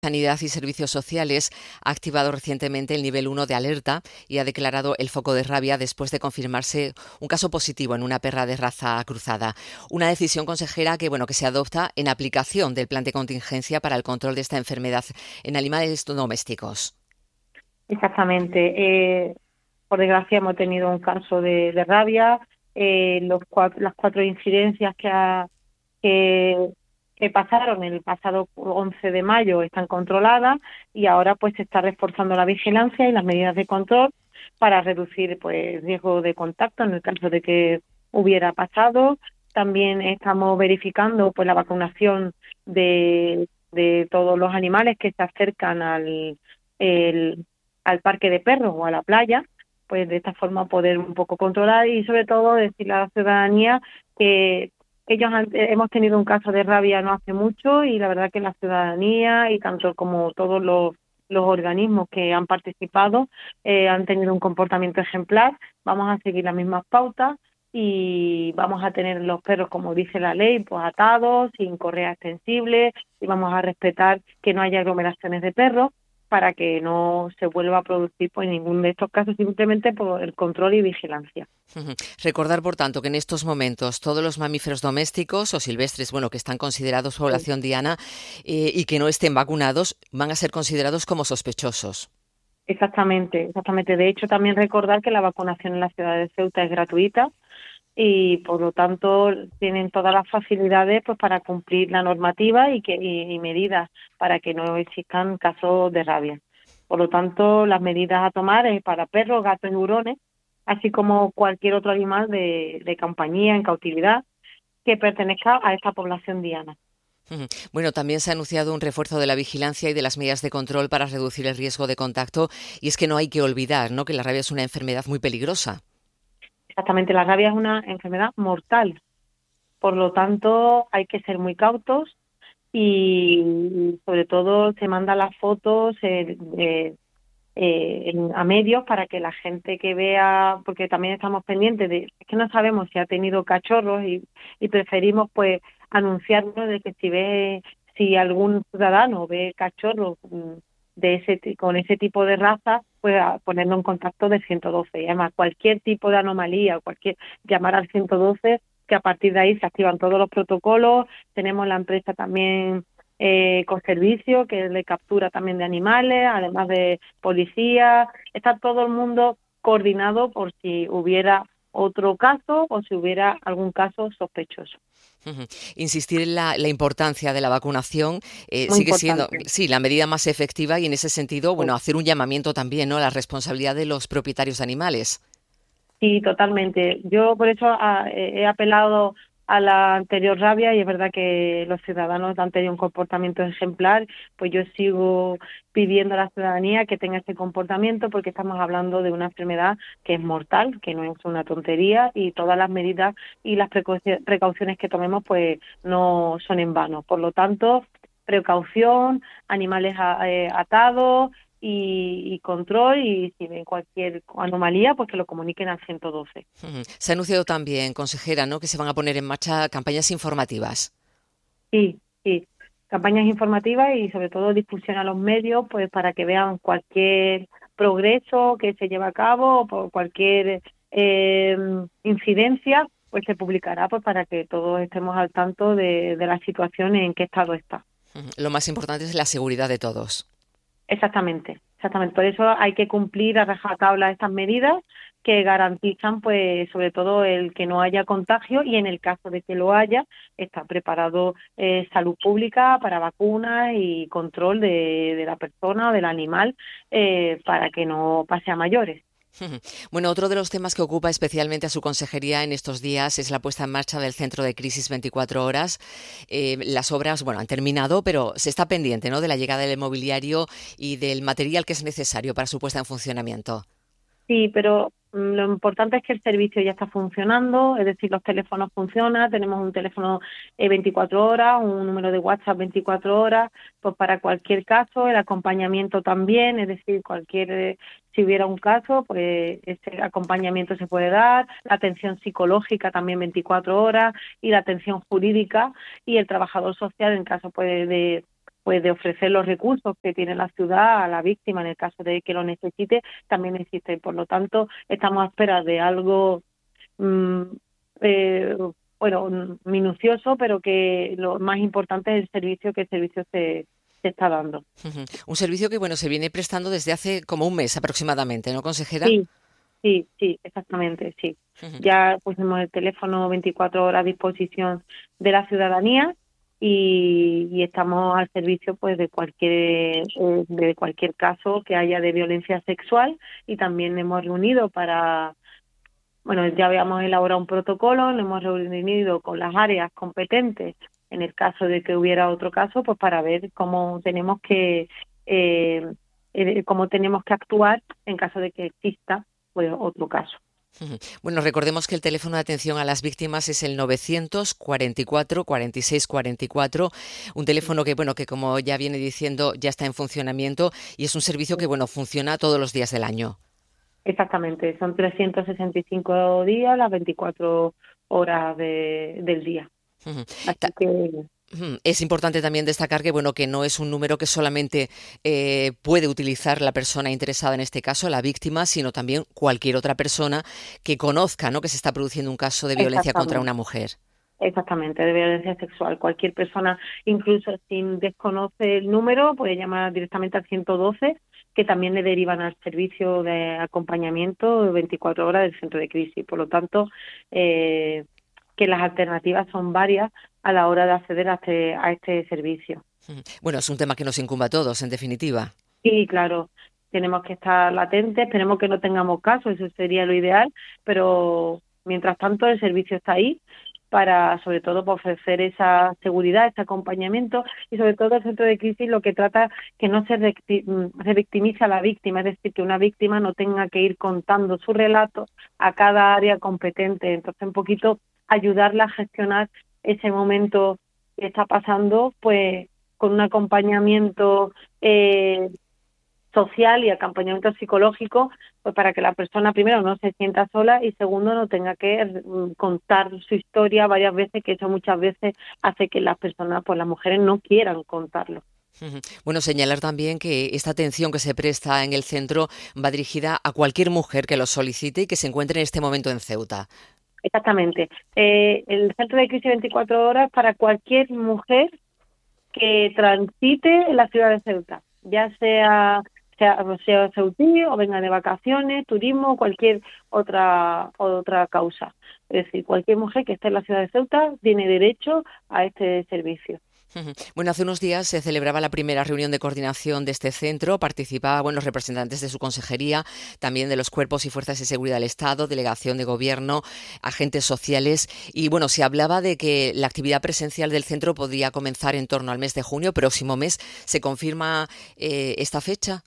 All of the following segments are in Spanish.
Sanidad y Servicios Sociales ha activado recientemente el nivel 1 de alerta y ha declarado el foco de rabia después de confirmarse un caso positivo en una perra de raza cruzada. Una decisión, consejera, que se adopta en aplicación del plan de contingencia para el control de esta enfermedad en animales domésticos. Exactamente. Por desgracia hemos tenido un caso de rabia. Las 4 incidencias que pasaron el pasado 11 de mayo están controladas y ahora pues se está reforzando la vigilancia y las medidas de control para reducir pues riesgo de contacto en el caso de que hubiera pasado. También estamos verificando pues la vacunación de todos los animales que se acercan al parque de perros o a la playa, pues de esta forma poder un poco controlar y sobre todo decirle a la ciudadanía que hemos tenido un caso de rabia no hace mucho y la verdad que la ciudadanía y tanto como todos los organismos que han participado han tenido un comportamiento ejemplar. Vamos a seguir las mismas pautas y vamos a tener los perros, como dice la ley, pues atados, sin correa extensible, y vamos a respetar que no haya aglomeraciones de perros para que no se vuelva a producir pues ningún de estos casos, simplemente por el control y vigilancia. Recordar, por tanto, que en estos momentos todos los mamíferos domésticos o silvestres, que están considerados población diana y que no estén vacunados, van a ser considerados como sospechosos. Exactamente. De hecho, también recordar que la vacunación en la ciudad de Ceuta es gratuita y, por lo tanto, tienen todas las facilidades pues para cumplir la normativa y medidas para que no existan casos de rabia. Por lo tanto, las medidas a tomar es para perros, gatos y hurones, así como cualquier otro animal de compañía en cautividad que pertenezca a esta población diana. También se ha anunciado un refuerzo de la vigilancia y de las medidas de control para reducir el riesgo de contacto, y es que no hay que olvidar, ¿no?, que la rabia es una enfermedad muy peligrosa. Exactamente, la rabia es una enfermedad mortal, por lo tanto hay que ser muy cautos y sobre todo se mandan las fotos a medios para que la gente que vea, porque también estamos pendientes es que no sabemos si ha tenido cachorros y preferimos pues anunciarnos de que si algún ciudadano ve cachorros con ese tipo de raza, pues a ponerlo en contacto del 112. Y además cualquier tipo de anomalía, llamar al 112, que a partir de ahí se activan todos los protocolos. Tenemos la empresa también con servicio que le captura también de animales, además de policía. Está todo el mundo coordinado por si hubiera otro caso o si hubiera algún caso sospechoso. Insistir en la importancia de la vacunación sigue siendo, importante. sí, la medida más efectiva, y en ese sentido, hacer un llamamiento también, ¿no?, a la responsabilidad de los propietarios de animales. Sí, totalmente. Yo por eso he apelado a la anterior rabia y es verdad que los ciudadanos han tenido un comportamiento ejemplar, pues yo sigo pidiendo a la ciudadanía que tenga este comportamiento porque estamos hablando de una enfermedad que es mortal, que no es una tontería y todas las medidas y las precauciones que tomemos pues no son en vano. Por lo tanto, precaución, animales atados y control, y si ven cualquier anomalía, pues que lo comuniquen al 112. Se ha anunciado también, consejera, ¿no?, que se van a poner en marcha campañas informativas. Sí, campañas informativas y sobre todo difusión a los medios, pues para que vean cualquier progreso que se lleva a cabo o por cualquier incidencia, pues se publicará pues para que todos estemos al tanto de la situación en qué estado está. Lo más importante es la seguridad de todos. Exactamente. Por eso hay que cumplir a rajatabla estas medidas que garantizan, pues, sobre todo el que no haya contagio y en el caso de que lo haya, está preparado salud pública para vacunas y control de la persona o del animal para que no pase a mayores. Otro de los temas que ocupa especialmente a su consejería en estos días es la puesta en marcha del Centro de Crisis 24 Horas. Las obras, han terminado, pero se está pendiente, ¿no?, de la llegada del mobiliario y del material que es necesario para su puesta en funcionamiento. Sí, pero lo importante es que el servicio ya está funcionando, es decir, los teléfonos funcionan, tenemos un teléfono 24 horas, un número de WhatsApp 24 horas, pues para cualquier caso, el acompañamiento también, es decir, si hubiera un caso, pues ese acompañamiento se puede dar, la atención psicológica también 24 horas y la atención jurídica y el trabajador social en caso pues pues de ofrecer los recursos que tiene la ciudad a la víctima en el caso de que lo necesite, también existe. Por lo tanto, estamos a espera de algo mm, eh, minucioso, pero que lo más importante es el servicio, que el servicio se está dando. Un servicio que, bueno, se viene prestando desde hace como un mes aproximadamente, ¿no, consejera? Sí, sí, exactamente, sí. Ujú. Ya pusimos el teléfono 24 horas a disposición de la ciudadanía y estamos al servicio pues de cualquier caso que haya de violencia sexual, y también hemos reunido ya habíamos elaborado un protocolo, nos hemos reunido con las áreas competentes en el caso de que hubiera otro caso, pues para ver eh, cómo tenemos que actuar en caso de que exista pues otro caso. Ujú. Bueno, recordemos que el teléfono de atención a las víctimas es el 944 46 44, un teléfono que, bueno, que como ya viene diciendo, ya está en funcionamiento y es un servicio que, bueno, funciona todos los días del año. Exactamente, son 365 días, las 24 horas del día. Ujú. Así que Es importante también destacar que, bueno, que no es un número que solamente puede utilizar la persona interesada, en este caso la víctima, sino también cualquier otra persona que conozca, ¿no?, que se está produciendo un caso de violencia contra una exactamente, mujer. exactamente, de violencia sexual. Cualquier persona, incluso si desconoce el número, puede llamar directamente al 112, que también le derivan al servicio de acompañamiento de 24 horas del centro de crisis. Por lo tanto, que las alternativas son varias a la hora de acceder a este servicio. Bueno, es un tema que nos incumbe a todos, en definitiva. Y claro, tenemos que estar latentes, esperemos que no tengamos caso, eso sería lo ideal, pero mientras tanto el servicio está ahí para, sobre todo, para ofrecer esa seguridad, ese acompañamiento, y sobre todo el centro de crisis lo que trata que no se victimice a la víctima, es decir, que una víctima no tenga que ir contando su relato a cada área competente. Entonces, un poquito ayudarla a gestionar ese momento que está pasando, pues con un acompañamiento social y acompañamiento psicológico, pues para que la persona, primero, no se sienta sola, y segundo, no tenga que contar su historia varias veces, que eso muchas veces hace que las personas, pues las mujeres, no quieran contarlo. Bueno, señalar también que esta atención que se presta en el centro va dirigida a cualquier mujer que lo solicite y que se encuentre en este momento en Ceuta. Exactamente. El centro de crisis 24 horas para cualquier mujer que transite en la ciudad de Ceuta, ya sea ceutí o venga de vacaciones, turismo, cualquier otra causa. Es decir, cualquier mujer que esté en la ciudad de Ceuta tiene derecho a este servicio. Bueno, hace unos días se celebraba la primera reunión de coordinación de este centro. Participaban, bueno, representantes de su consejería, también de los cuerpos y fuerzas de seguridad del Estado, delegación de gobierno, agentes sociales. Y bueno, se hablaba de que la actividad presencial del centro podría comenzar en torno al mes de junio, próximo mes. ¿Se confirma esta fecha?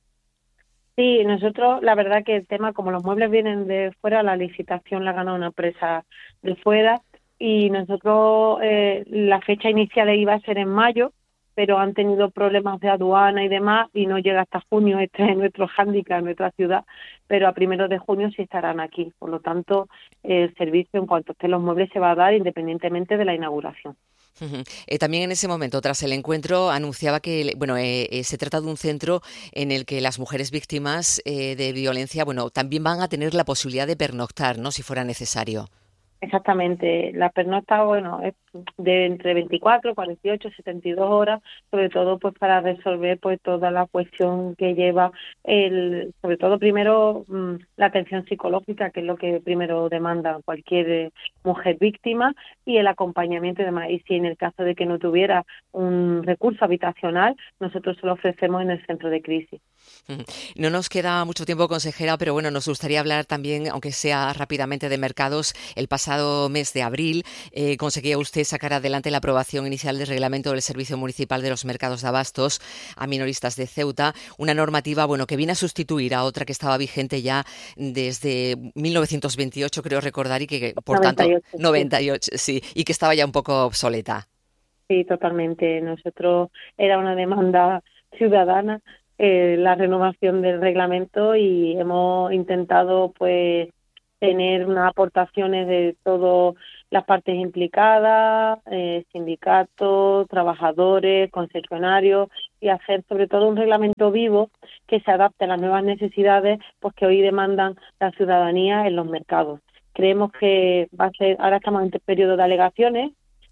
Sí, nosotros, la verdad que el tema, como los muebles vienen de fuera, la licitación la ha ganado una empresa de fuera, y nosotros la fecha inicial iba a ser en mayo, pero han tenido problemas de aduana y demás y no llega hasta junio. Este es nuestro hándicap en nuestra ciudad, pero a 1 de junio sí estarán aquí. Por lo tanto, el servicio, en cuanto estén los muebles, se va a dar independientemente de la inauguración. También en ese momento, tras el encuentro, anunciaba que, bueno, se trata de un centro en el que las mujeres víctimas de violencia, bueno, también van a tener la posibilidad de pernoctar, ¿no?, si fuera necesario. Exactamente, la pernocta, bueno, es de entre 24, 48, 72 horas, sobre todo pues para resolver pues toda la cuestión que lleva sobre todo primero la atención psicológica, que es lo que primero demanda cualquier mujer víctima, y el acompañamiento y demás. Y si en el caso de que no tuviera un recurso habitacional, nosotros se lo ofrecemos en el centro de crisis. No nos queda mucho tiempo, consejera, pero bueno, nos gustaría hablar también, aunque sea rápidamente, de mercados. El pasado mes de abril conseguía usted sacar adelante la aprobación inicial del reglamento del Servicio Municipal de los Mercados de Abastos a minoristas de Ceuta, una normativa, bueno, que viene a sustituir a otra que estaba vigente ya desde 1928, creo recordar, y que, por tanto, 98, sí. 98, sí, y que estaba ya un poco obsoleta. Sí, totalmente. Nosotros era una demanda ciudadana, la renovación del reglamento, y hemos intentado pues tener unas aportaciones de todos las partes implicadas, sindicatos, trabajadores, concesionarios, y hacer sobre todo un reglamento vivo que se adapte a las nuevas necesidades pues que hoy demandan la ciudadanía en los mercados. Creemos que va a ser, ahora estamos en periodo de alegaciones,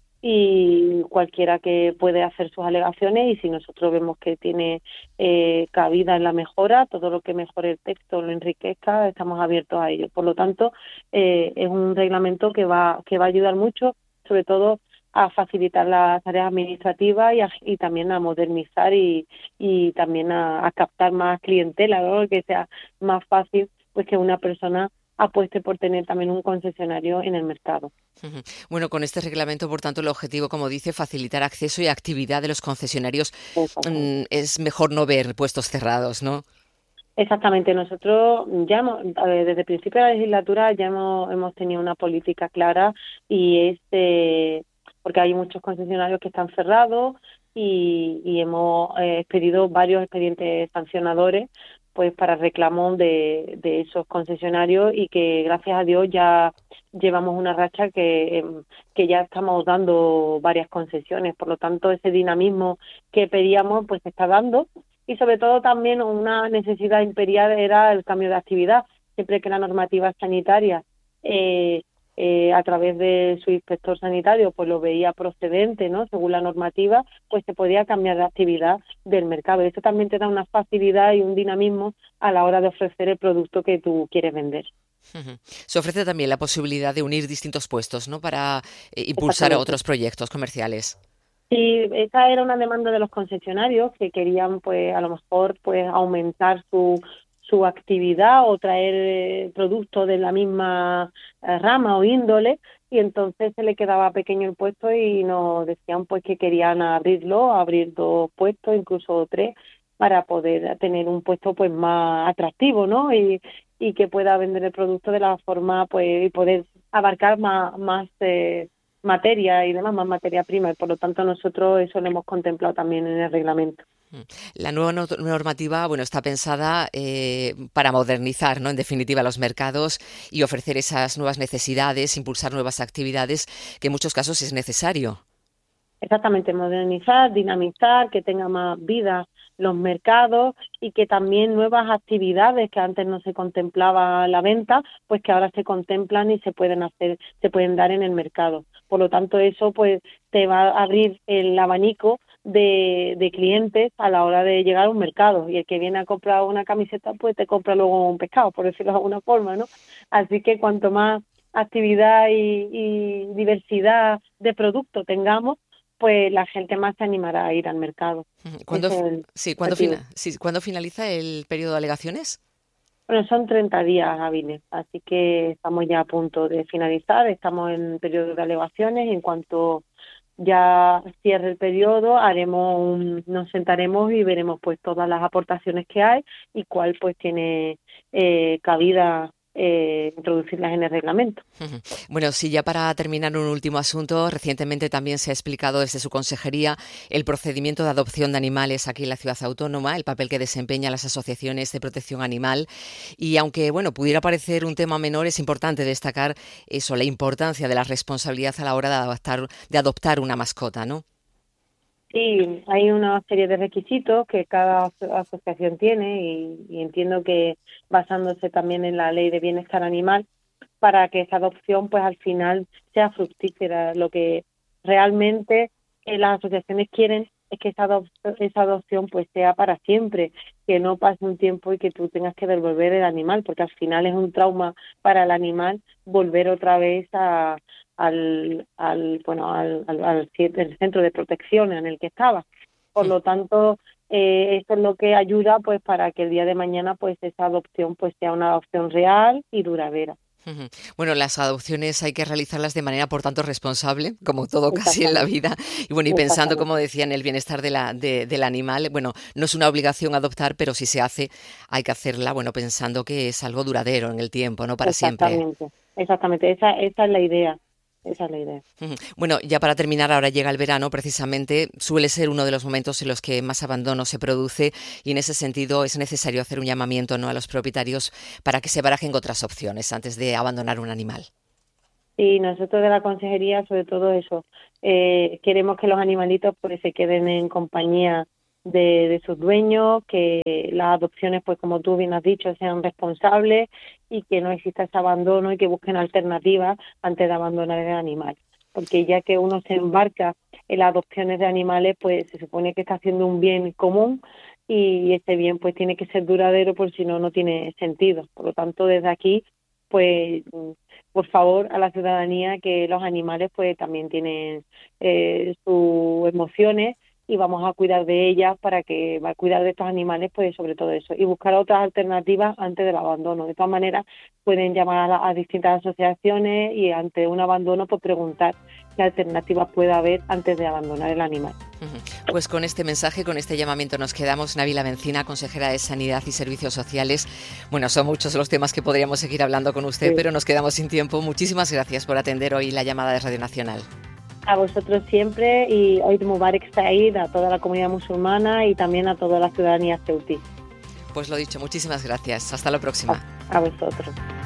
y cualquiera que puede hacer sus alegaciones, y si nosotros vemos que tiene cabida en la mejora, todo lo que mejore el texto, lo enriquezca, estamos abiertos a ello. Por lo tanto, es un reglamento que va a ayudar mucho, sobre todo a facilitar las tareas administrativas y también a modernizar y también a captar más clientela, ¿no? Que sea más fácil pues que una persona apueste por tener también un concesionario en el mercado. Bueno, con este reglamento, por tanto, el objetivo, como dice, facilitar acceso y actividad de los concesionarios. Es mejor no ver puestos cerrados, ¿no? Exactamente. Nosotros ya desde el principio de la legislatura ya hemos tenido una política clara, y es porque hay muchos concesionarios que están cerrados y hemos expedido varios expedientes sancionadores pues para reclamo de esos concesionarios, y que gracias a Dios ya llevamos una racha que ya estamos dando varias concesiones. Por lo tanto, ese dinamismo que pedíamos pues se está dando, y sobre todo también una necesidad imperial era el cambio de actividad. Siempre que la normativa sanitaria a través de su inspector sanitario pues lo veía procedente, ¿no? Según la normativa, pues se podía cambiar de actividad del mercado. Eso también te da una facilidad y un dinamismo a la hora de ofrecer el producto que tú quieres vender. Se ofrece también la posibilidad de unir distintos puestos, ¿no? Para impulsar otros proyectos comerciales. Sí, esa era una demanda de los concesionarios que querían, pues, a lo mejor, pues, aumentar su actividad o traer productos de la misma rama o índole, y entonces se le quedaba pequeño el puesto y nos decían, pues, que querían abrir 2 puestos, incluso 3, para poder tener un puesto, pues, más atractivo, ¿no? Y que pueda vender el producto de la forma, pues, y poder abarcar más materia y demás, más materia prima, y por lo tanto nosotros eso lo hemos contemplado también en el reglamento. La nueva normativa, bueno, está pensada para modernizar, ¿no? En definitiva, los mercados y ofrecer esas nuevas necesidades, impulsar nuevas actividades, que en muchos casos es necesario. Exactamente, modernizar, dinamizar, que tenga más vida los mercados, y que también nuevas actividades que antes no se contemplaba la venta, pues que ahora se contemplan y se pueden dar en el mercado. Por lo tanto, eso pues te va a abrir el abanico de clientes a la hora de llegar a un mercado, y el que viene a comprar una camiseta pues te compra luego un pescado, por decirlo de alguna forma, ¿no? Así que cuanto más actividad y diversidad de productos tengamos, pues la gente más se animará a ir al mercado. ¿Cuándo finaliza el periodo de alegaciones? Bueno, son 30 días hábiles, así que estamos ya a punto de finalizar, estamos en periodo de alegaciones, y en cuanto ya cierre el periodo nos sentaremos y veremos pues todas las aportaciones que hay y cuál pues tiene cabida introducirlas en el reglamento. Bueno, sí, ya para terminar un último asunto, recientemente también se ha explicado desde su consejería el procedimiento de adopción de animales aquí en la ciudad autónoma, el papel que desempeñan las asociaciones de protección animal, y aunque bueno pudiera parecer un tema menor, es importante destacar eso, la importancia de la responsabilidad a la hora de adoptar una mascota, ¿no? Sí, hay una serie de requisitos que cada asociación tiene, y entiendo que basándose también en la Ley de Bienestar Animal, para que esa adopción pues al final sea fructífera. Lo que realmente las asociaciones quieren es que esa adopción pues sea para siempre, que no pase un tiempo y que tú tengas que devolver el animal, porque al final es un trauma para el animal volver otra vez al centro de protección en el que estaba. Por lo tanto, esto es lo que ayuda pues para que el día de mañana pues esa adopción pues sea una adopción real y duradera. Bueno, las adopciones hay que realizarlas de manera, por tanto, responsable, como todo casi en la vida. Y bueno, y pensando, como decía, en el bienestar del animal, bueno, no es una obligación adoptar, pero si se hace, hay que hacerla, bueno, pensando que es algo duradero en el tiempo, no para siempre. Exactamente, esa es la idea. Esa es la idea. Bueno, ya para terminar, ahora llega el verano, precisamente, suele ser uno de los momentos en los que más abandono se produce, y en ese sentido es necesario hacer un llamamiento, ¿no?, a los propietarios para que se barajen otras opciones antes de abandonar un animal. Y nosotros de la consejería, sobre todo eso, queremos que los animalitos pues se queden en compañía de sus dueños, que las adopciones, pues como tú bien has dicho, sean responsables y que no exista ese abandono y que busquen alternativas antes de abandonar el animal. Porque ya que uno se embarca en las adopciones de animales, pues se supone que está haciendo un bien común y ese bien pues tiene que ser duradero, por si no, no tiene sentido. Por lo tanto, desde aquí, pues por favor a la ciudadanía, que los animales pues también tienen sus emociones y vamos a cuidar de ellas para que va a cuidar de estos animales, pues sobre todo eso, y buscar otras alternativas antes del abandono. De todas maneras, pueden llamar a distintas asociaciones y ante un abandono pues preguntar qué alternativas puede haber antes de abandonar el animal. Pues con este mensaje, con este llamamiento nos quedamos. Návila Bencina, consejera de Sanidad y Servicios Sociales. Bueno, son muchos los temas que podríamos seguir hablando con usted, sí, pero nos quedamos sin tiempo. Muchísimas gracias por atender hoy la llamada de Radio Nacional. A vosotros siempre, y Eid Mubarak Said a toda la comunidad musulmana y también a toda la ciudadanía ceutí. Pues lo dicho, muchísimas gracias. Hasta la próxima. A vosotros.